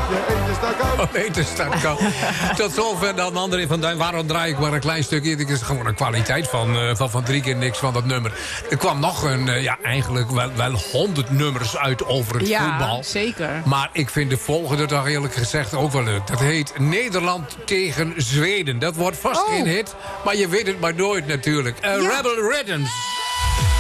eten staat koud. Oh, eten staat koud. Tot zover dan André van Duin. Waarom draai ik maar een klein stukje? Het is gewoon een kwaliteit van 3 keer niks van dat nummer. Er kwam nog eigenlijk wel 100 nummers uit over het voetbal. Ja, zeker. Maar ik vind de volgende toch eerlijk gezegd ook wel leuk. Dat heet Nederland tegen Zweden. Dat wordt vast geen hit, maar je weet het maar nooit natuurlijk. Rebel Riddance.